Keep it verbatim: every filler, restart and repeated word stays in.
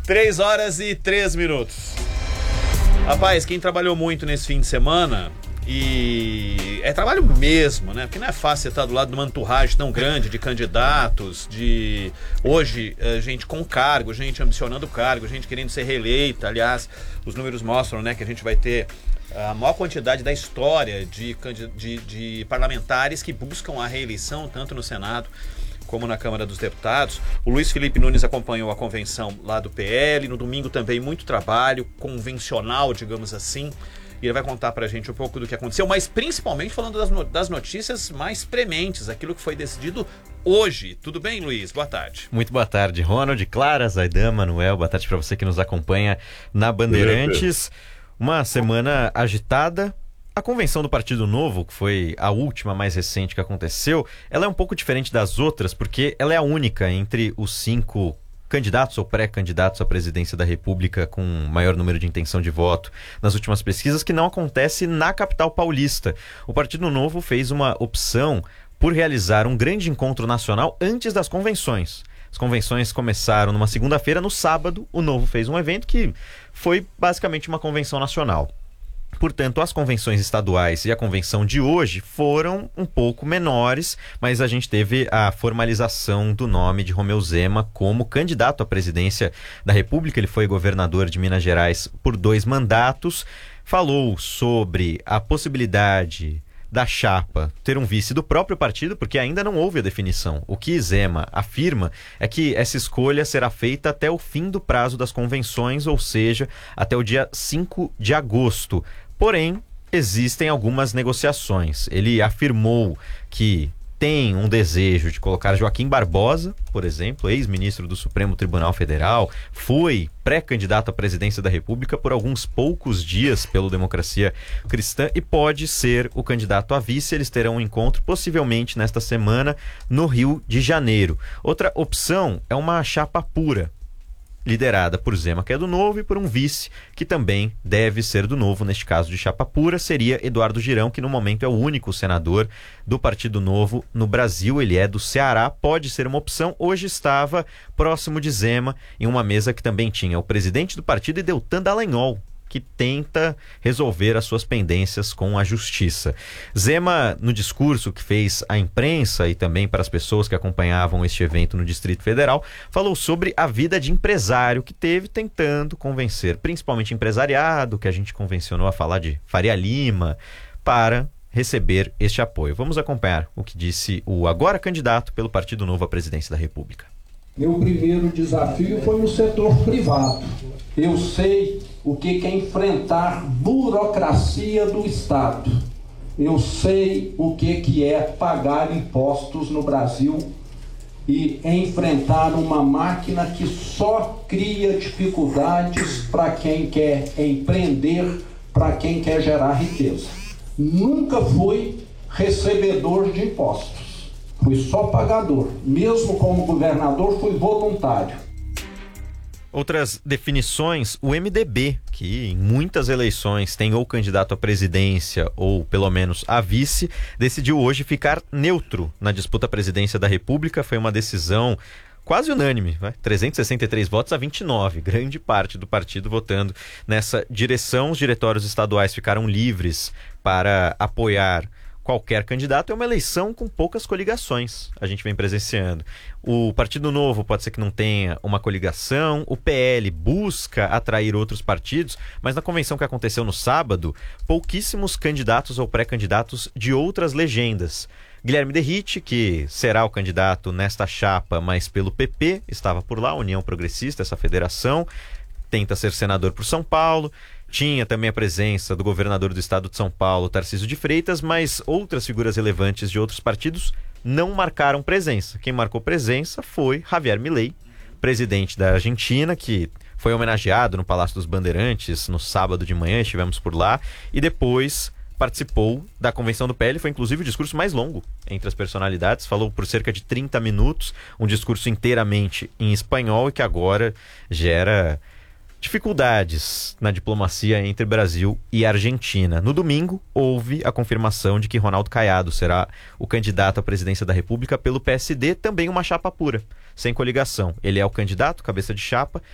Três horas e três minutos. Rapaz, quem trabalhou muito nesse fim de semana, e é trabalho mesmo, né? Porque não é fácil você estar do lado de uma entourage tão grande de candidatos, de hoje, gente com cargo, gente ambicionando cargo, gente querendo ser reeleita. Aliás, os números mostram, né, que a gente vai ter a maior quantidade da história de, de, de parlamentares que buscam a reeleição, tanto no Senado como na Câmara dos Deputados. O Luiz Felipe Nunes acompanhou a convenção lá do P L, no domingo também muito trabalho, convencional, digamos assim, e ele vai contar pra gente um pouco do que aconteceu, mas principalmente falando das, no, das notícias mais prementes, aquilo que foi decidido hoje. Tudo bem, Luiz? Boa tarde. Muito boa tarde, Ronald, Clara, Zaidan, Manuel, boa tarde pra você que nos acompanha na Bandeirantes. Uma semana agitada. A convenção do Partido Novo, que foi a última mais recente que aconteceu, ela é um pouco diferente das outras porque ela é a única entre os cinco candidatos ou pré-candidatos à presidência da República com maior número de intenção de voto nas últimas pesquisas que não acontece na capital paulista. O Partido Novo fez uma opção por realizar um grande encontro nacional antes das convenções. As convenções começaram numa segunda-feira, no sábado o Novo fez um evento que foi basicamente uma convenção nacional. Portanto, as convenções estaduais e a convenção de hoje foram um pouco menores, mas a gente teve a formalização do nome de Romeu Zema como candidato à presidência da República. Ele foi governador de Minas Gerais por dois mandatos, falou sobre a possibilidade da chapa ter um vice do próprio partido, porque ainda não houve a definição. O que Zema afirma é que essa escolha será feita até o fim do prazo das convenções, ou seja, até o dia cinco de agosto. Porém, existem algumas negociações. Ele afirmou que tem um desejo de colocar Joaquim Barbosa, por exemplo, ex-ministro do Supremo Tribunal Federal, foi pré-candidato à presidência da República por alguns poucos dias pelo Democracia Cristã e pode ser o candidato a vice. Eles terão um encontro possivelmente nesta semana no Rio de Janeiro. Outra opção é uma chapa pura, liderada por Zema, que é do Novo, e por um vice, que também deve ser do Novo. Neste caso de chapa pura, seria Eduardo Girão, que no momento é o único senador do Partido Novo no Brasil. Ele é do Ceará, pode ser uma opção. Hoje estava próximo de Zema, em uma mesa que também tinha o presidente do partido e Deltan Dallagnol, que tenta resolver as suas pendências com a justiça. Zema, no discurso que fez à imprensa e também para as pessoas que acompanhavam este evento no Distrito Federal, falou sobre a vida de empresário que teve, tentando convencer, principalmente empresariado, que a gente convencionou a falar de Faria Lima, para receber este apoio. Vamos acompanhar o que disse o agora candidato pelo Partido Novo à presidência da República. Meu primeiro desafio foi no setor privado. Eu sei o que é enfrentar burocracia do Estado. Eu sei o que é pagar impostos no Brasil e enfrentar uma máquina que só cria dificuldades para quem quer empreender, para quem quer gerar riqueza. Nunca fui recebedor de impostos. Fui só pagador. Mesmo como governador, fui voluntário. Outras definições, o M D B, que em muitas eleições tem ou candidato à presidência ou pelo menos a vice, decidiu hoje ficar neutro na disputa à presidência da República. Foi uma decisão quase unânime, vai? trezentos e sessenta e três votos a vinte e nove, grande parte do partido votando nessa direção. Os diretórios estaduais ficaram livres para apoiar qualquer candidato. É uma eleição com poucas coligações, a gente vem presenciando. O Partido Novo pode ser que não tenha uma coligação, o P L busca atrair outros partidos, mas na convenção que aconteceu no sábado, pouquíssimos candidatos ou pré-candidatos de outras legendas. Guilherme Derrite, que será o candidato nesta chapa, mas pelo P P, estava por lá, União Progressista, essa federação, tenta ser senador por São Paulo. Tinha também a presença do governador do estado de São Paulo, Tarcísio de Freitas, mas outras figuras relevantes de outros partidos não marcaram presença. Quem marcou presença foi Javier Milei, presidente da Argentina, que foi homenageado no Palácio dos Bandeirantes no sábado de manhã, estivemos por lá, e depois participou da convenção do P L. Foi inclusive o discurso mais longo entre as personalidades, falou por cerca de trinta minutos, um discurso inteiramente em espanhol e que agora gera dificuldades na diplomacia entre Brasil e Argentina. No domingo, houve a confirmação de que Ronaldo Caiado será o candidato à presidência da República pelo P S D, também uma chapa pura, sem coligação. Ele é o candidato, cabeça de chapa,